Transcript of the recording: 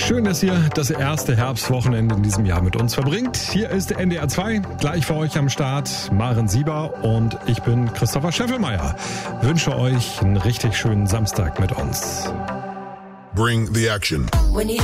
Schön, dass ihr das erste Herbstwochenende in diesem Jahr mit uns verbringt. Hier ist NDR 2, gleich für euch am Start Maren Sieber und ich bin Christopher Scheffelmeier. Wünsche euch einen richtig schönen Samstag mit uns. Bring the action.